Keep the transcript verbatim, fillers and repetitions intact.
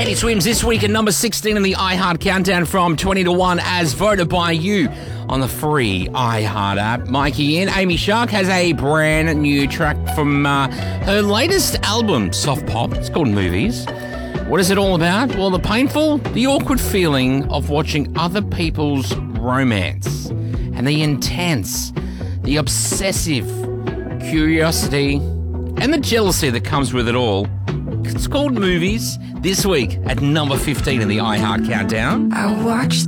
Teddy Swims this week at number sixteen in the iHeart Countdown from twenty to one as voted by you on the free iHeart app. Mikey in. Amy Shark has a brand new track from uh, her latest album, Soft Pop. It's called Movies. What is it all about? Well, the painful, the awkward feeling of watching other people's romance and the intense, the obsessive curiosity and the jealousy that comes with it all. It's called Movies this week at number fifteen in the iHeart Countdown. I watched